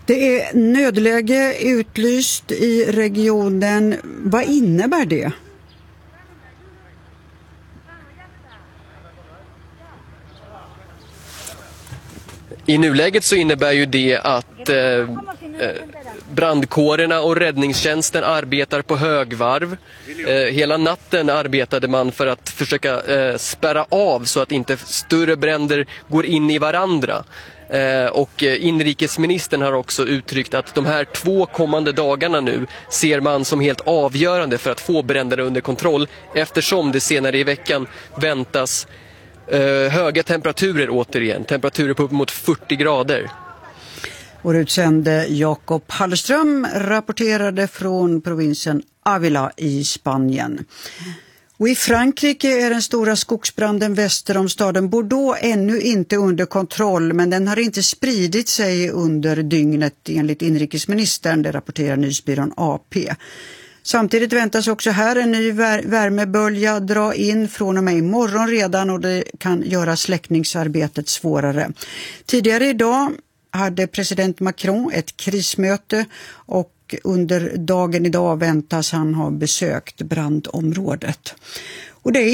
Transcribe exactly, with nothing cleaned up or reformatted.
Det är nödläge utlyst i regionen. Vad innebär det? I nuläget så innebär ju det att eh, brandkårerna och räddningstjänsten arbetar på högvarv. Eh, hela natten arbetade man för att försöka eh, spärra av så att inte större bränder går in i varandra. Eh, och inrikesministern har också uttryckt att de här två kommande dagarna nu ser man som helt avgörande för att få bränderna under kontroll, eftersom det senare i veckan väntas eh, höga temperaturer återigen, temperaturer på upp mot fyrtio grader. Vår utsände Jakob Hallström rapporterade från provinsen Ávila i Spanien. Och i Frankrike är den stora skogsbranden väster om staden Bordeaux ännu inte under kontroll, men den har inte spridit sig under dygnet enligt inrikesministern, det rapporterar nyhetsbyrån A P. Samtidigt väntas också här en ny värmebölja dra in från och med imorgon redan, och det kan göra släckningsarbetet svårare. Tidigare idag hade president Macron ett krismöte, och under dagen idag väntas han ha besökt brandområdet. Och det är